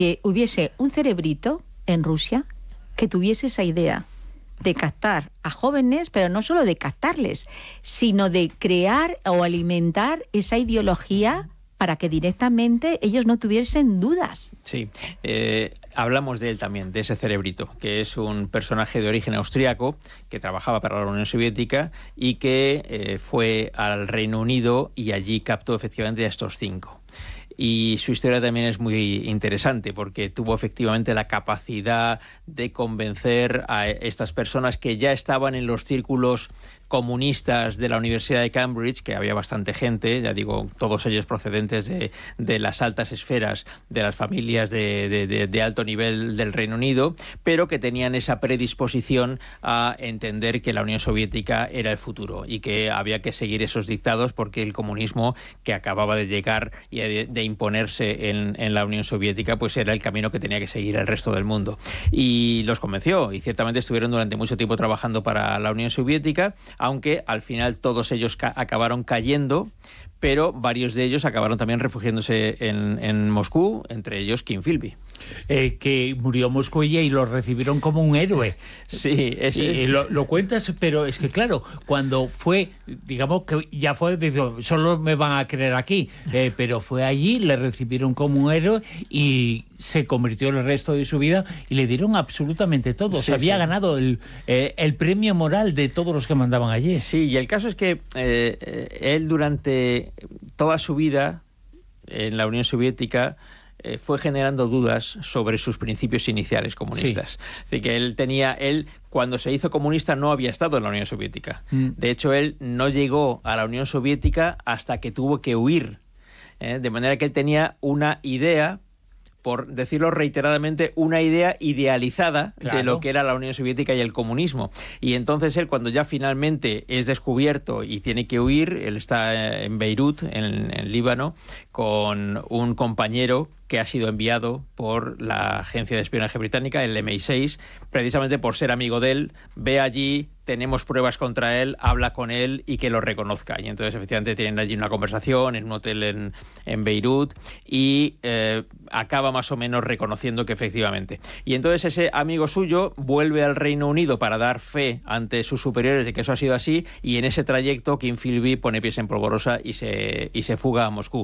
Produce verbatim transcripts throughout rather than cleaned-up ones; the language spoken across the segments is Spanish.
que hubiese un cerebrito en Rusia que tuviese esa idea de captar a jóvenes, pero no solo de captarles, sino de crear o alimentar esa ideología para que directamente ellos no tuviesen dudas. Sí, eh, hablamos de él también, de ese cerebrito, que es un personaje de origen austriaco que trabajaba para la Unión Soviética y que eh, fue al Reino Unido y allí captó efectivamente a estos cinco. Y su historia también es muy interesante porque tuvo efectivamente la capacidad de convencer a estas personas que ya estaban en los círculos comunistas de la Universidad de Cambridge, que había bastante gente, ya digo, todos ellos procedentes de, de las altas esferas de las familias de, de, de, de alto nivel del Reino Unido, pero que tenían esa predisposición a entender que la Unión Soviética era el futuro y que había que seguir esos dictados porque el comunismo que acababa de llegar y de, de imponerse en, en la Unión Soviética pues era el camino que tenía que seguir el resto del mundo. Y los convenció y ciertamente estuvieron durante mucho tiempo trabajando para la Unión Soviética, aunque al final todos ellos ca- acabaron cayendo, pero varios de ellos acabaron también refugiándose en, en Moscú, entre ellos Kim Philby. Eh, que murió en Moscú y lo recibieron como un héroe. Sí, es... Eh, lo, lo cuentas, pero es que claro, cuando fue, digamos que ya fue, digo, solo me van a creer aquí, eh, pero fue allí, le recibieron como un héroe y se convirtió el resto de su vida y le dieron absolutamente todo. Sí, Se había sí. ganado el, eh, el premio moral de todos los que mandaban allí. Sí, y el caso es que eh, él durante toda su vida en la Unión Soviética eh, fue generando dudas sobre sus principios iniciales comunistas. Sí. Es decir, que él tenía, él cuando se hizo comunista no había estado en la Unión Soviética. Mm. De hecho, él no llegó a la Unión Soviética hasta que tuvo que huir. ¿eh? De manera que él tenía una idea, por decirlo reiteradamente, una idea idealizada claro. de lo que era la Unión Soviética y el comunismo. Y entonces él, cuando ya finalmente es descubierto y tiene que huir, él está en Beirut, en, en Líbano, con un compañero que ha sido enviado por la agencia de espionaje británica, el M I seis, precisamente por ser amigo de él, ve allí, tenemos pruebas contra él, habla con él y que lo reconozca. Y entonces efectivamente tienen allí una conversación en un hotel en, en Beirut y eh, acaba más o menos reconociendo que efectivamente. Y entonces ese amigo suyo vuelve al Reino Unido para dar fe ante sus superiores de que eso ha sido así, y en ese trayecto Kim Philby pone pies en polvorosa y se, y se fuga a Moscú.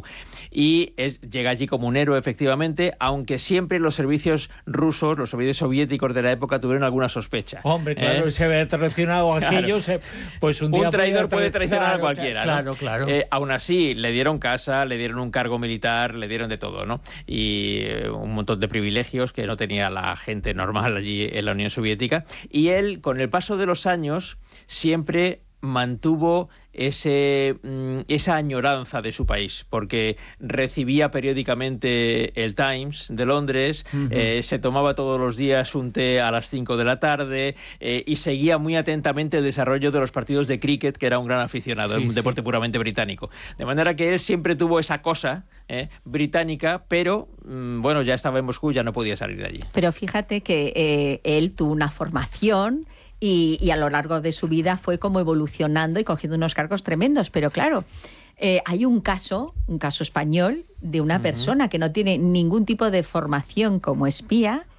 Y es, llega allí como un héroe efectivamente, aunque siempre los servicios rusos, los servicios soviéticos de la época tuvieron alguna sospecha. Hombre, claro, ¿eh? se había traicionado a claro. aquellos, pues un día... Un traidor puede traicionar claro, a cualquiera, claro, ¿no? Claro, eh, aún así, le dieron casa, le dieron un cargo militar, le dieron de todo, ¿no? Y eh, un montón de privilegios que no tenía la gente normal allí en la Unión Soviética. Y él, con el paso de los años, siempre mantuvo ese, esa añoranza de su país, porque recibía periódicamente el Times de Londres, uh-huh. eh, se tomaba todos los días un té a las cinco de la tarde eh, y seguía muy atentamente el desarrollo de los partidos de cricket, que era un gran aficionado, sí, un sí. deporte puramente británico. De manera que él siempre tuvo esa cosa eh, británica, pero mmm, bueno, ya estaba en Moscú, ya no podía salir de allí. Pero fíjate que eh, él tuvo una formación Y, y a lo largo de su vida fue como evolucionando y cogiendo unos cargos tremendos. Pero claro, eh, hay un caso, un caso español, de una uh-huh. persona que no tiene ningún tipo de formación como espía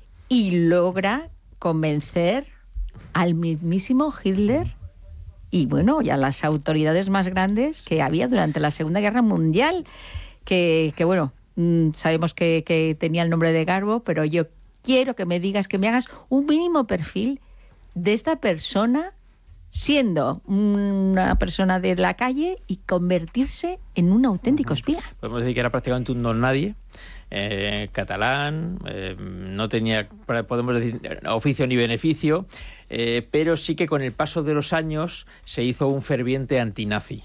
y logra convencer al mismísimo Hitler y, bueno, y a las autoridades más grandes que había durante la Segunda Guerra Mundial, que, que bueno, mmm, sabemos que, que tenía el nombre de Garbo, pero yo quiero que me digas, que me hagas un mínimo perfil de esta persona siendo una persona de la calle y convertirse en un auténtico espía. Podemos decir que era prácticamente un don nadie, eh, catalán, eh, no tenía, podemos decir, oficio ni beneficio, eh, pero sí que con el paso de los años se hizo un ferviente antinazi.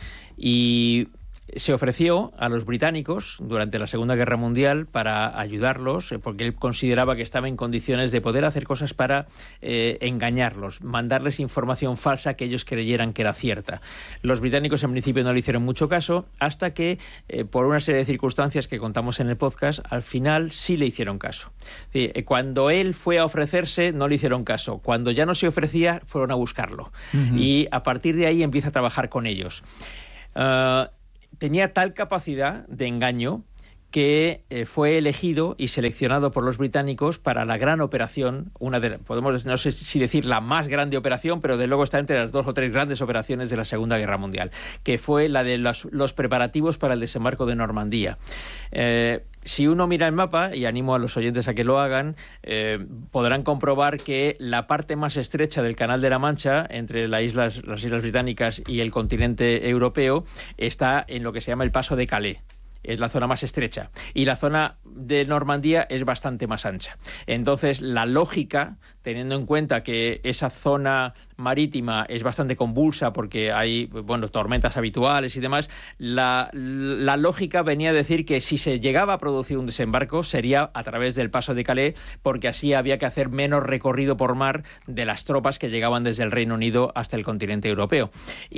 Y se ofreció a los británicos durante la Segunda Guerra Mundial para ayudarlos, porque él consideraba que estaba en condiciones de poder hacer cosas para eh, engañarlos, mandarles información falsa que ellos creyeran que era cierta. Los británicos en principio no le hicieron mucho caso, hasta que, eh, por una serie de circunstancias que contamos en el podcast, al final sí le hicieron caso. Sí, cuando él fue a ofrecerse, no le hicieron caso. Cuando ya no se ofrecía, fueron a buscarlo. Uh-huh. Y a partir de ahí empieza a trabajar con ellos. Uh, Tenía tal capacidad de engaño que eh, fue elegido y seleccionado por los británicos para la gran operación, una de, podemos no sé si decir la más grande operación, pero de luego está entre las dos o tres grandes operaciones de la Segunda Guerra Mundial, que fue la de los, los preparativos para el desembarco de Normandía. Eh, Si uno mira el mapa, y animo a los oyentes a que lo hagan, eh, podrán comprobar que la parte más estrecha del Canal de la Mancha, entre las islas, las islas británicas y el continente europeo, está en lo que se llama el Paso de Calais. Es la zona más estrecha, y la zona de Normandía es bastante más ancha. Entonces, la lógica, teniendo en cuenta que esa zona marítima es bastante convulsa porque hay, bueno, tormentas habituales y demás, la, la lógica venía a decir que si se llegaba a producir un desembarco sería a través del Paso de Calais, porque así había que hacer menos recorrido por mar de las tropas que llegaban desde el Reino Unido hasta el continente europeo.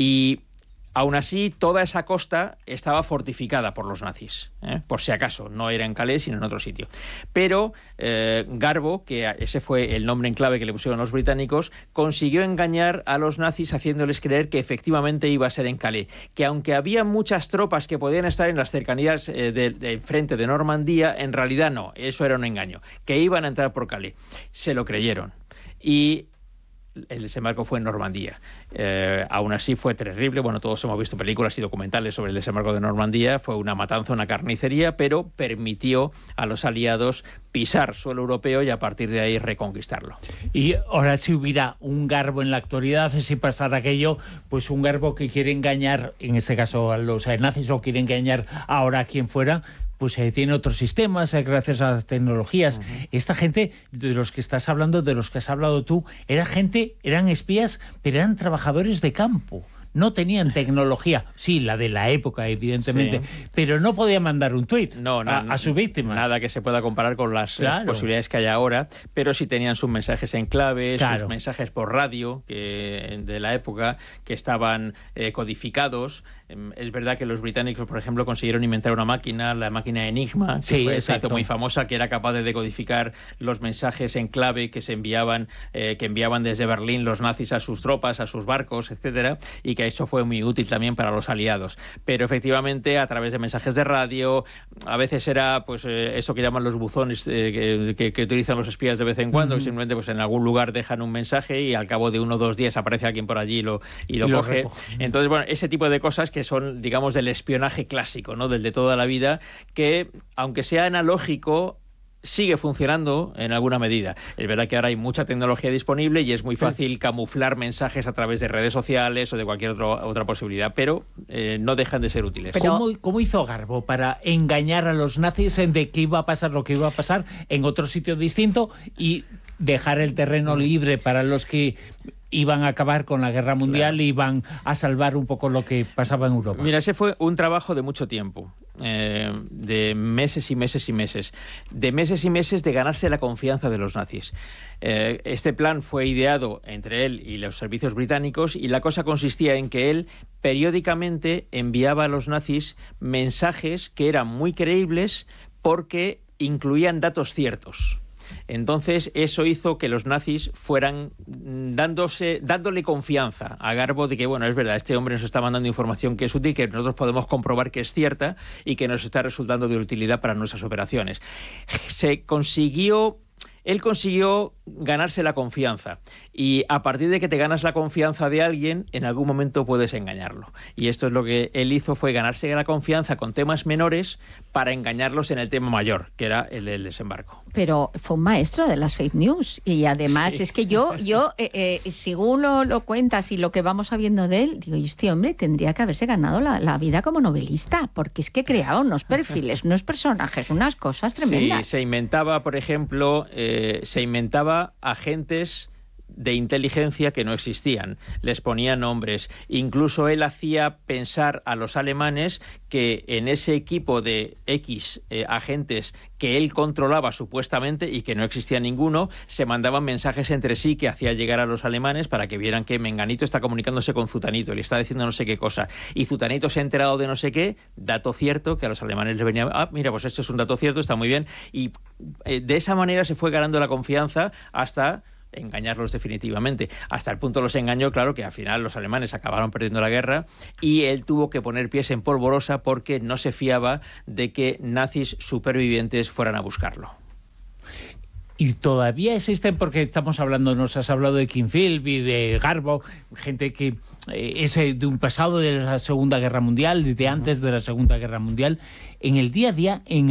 Y aún así, toda esa costa estaba fortificada por los nazis, ¿eh? Por si acaso, no era en Calais, sino en otro sitio. Pero eh, Garbo, que ese fue el nombre en clave que le pusieron los británicos, consiguió engañar a los nazis haciéndoles creer que efectivamente iba a ser en Calais, que aunque había muchas tropas que podían estar en las cercanías eh, del de frente de Normandía, en realidad no, eso era un engaño, que iban a entrar por Calais. Se lo creyeron. Y el desembarco fue en Normandía. Eh, aún así fue terrible. Bueno, todos hemos visto películas y documentales sobre el desembarco de Normandía. Fue una matanza, una carnicería, pero permitió a los aliados pisar suelo europeo y a partir de ahí reconquistarlo. Y ahora, si hubiera un Garbo en la actualidad, si pasara aquello, pues un Garbo que quiere engañar, en este caso a los nazis, o quiere engañar ahora a quien fuera, pues eh, tiene otros sistemas, eh, gracias a las tecnologías. Uh-huh. Esta gente, de los que estás hablando, de los que has hablado tú, era gente, eran espías, pero eran trabajadores de campo. No tenían tecnología, sí, la de la época, evidentemente, sí, pero no podían mandar un tuit no, no, a, a sus víctimas. Nada que se pueda comparar con las claro. posibilidades que hay ahora, pero sí tenían sus mensajes en clave, claro. sus mensajes por radio que, de la época, que estaban eh, codificados. Es verdad que los británicos, por ejemplo, consiguieron inventar una máquina, la máquina Enigma, que sí, fue, se hizo muy famosa, que era capaz de decodificar los mensajes en clave que se enviaban, eh, que enviaban desde Berlín los nazis a sus tropas, a sus barcos, etcétera, y que eso fue muy útil también para los aliados. Pero efectivamente, a través de mensajes de radio, a veces era pues eh, eso que llaman los buzones eh, que, que, que utilizan los espías de vez en cuando, uh-huh. que simplemente pues en algún lugar dejan un mensaje y al cabo de uno o dos días aparece alguien por allí y lo, y lo y coge. Lo Entonces, bueno, ese tipo de cosas que son, digamos, del espionaje clásico, ¿no? Del de toda la vida, que, aunque sea analógico, sigue funcionando en alguna medida. Es verdad que ahora hay mucha tecnología disponible y es muy fácil sí. camuflar mensajes a través de redes sociales o de cualquier otro, otra posibilidad, pero eh, no dejan de ser útiles. Pero, ¿Cómo, ¿Cómo hizo Garbo para engañar a los nazis de que iba a pasar lo que iba a pasar en otro sitio distinto y dejar el terreno libre para los que iban a acabar con la guerra mundial claro. y iban a salvar un poco lo que pasaba en Europa? Mira, ese fue un trabajo de mucho tiempo, eh, de meses y meses y meses, de meses y meses de ganarse la confianza de los nazis. Eh, este plan fue ideado entre él y los servicios británicos y la cosa consistía en que él periódicamente enviaba a los nazis mensajes que eran muy creíbles porque incluían datos ciertos. Entonces eso hizo que los nazis fueran dándose, dándole confianza a Garbo de que, bueno, es verdad, este hombre nos está mandando información que es útil, que nosotros podemos comprobar que es cierta y que nos está resultando de utilidad para nuestras operaciones. Se consiguió... Él consiguió ganarse la confianza y a partir de que te ganas la confianza de alguien, en algún momento puedes engañarlo. Y esto es lo que él hizo, fue ganarse la confianza con temas menores para engañarlos en el tema mayor, que era el del desembarco. Pero fue un maestro de las fake news y además sí. es que yo, yo eh, eh, según lo, lo cuentas y lo que vamos sabiendo de él, digo, este hombre tendría que haberse ganado la, la vida como novelista, porque es que creaba unos perfiles, unos personajes, unas cosas tremendas. Sí, se inventaba, por ejemplo... Eh, Eh, se inventaba agentes de inteligencia que no existían, les ponía nombres, incluso él hacía pensar a los alemanes que en ese equipo de X eh, agentes que él controlaba supuestamente y que no existía ninguno, se mandaban mensajes entre sí que hacía llegar a los alemanes para que vieran que Menganito está comunicándose con Zutanito, le está diciendo no sé qué cosa, y Zutanito se ha enterado de no sé qué, dato cierto, que a los alemanes les venía, ah, mira, pues esto es un dato cierto, está muy bien, y eh, de esa manera se fue ganando la confianza hasta engañarlos definitivamente. Hasta el punto los engañó, claro, que al final los alemanes acabaron perdiendo la guerra y él tuvo que poner pies en polvorosa porque no se fiaba de que nazis supervivientes fueran a buscarlo. Y todavía existen, porque estamos hablando, nos has hablado de King Philby, de Garbo, gente que eh, es de un pasado de la Segunda Guerra Mundial, desde antes de la Segunda Guerra Mundial. En el día a día, en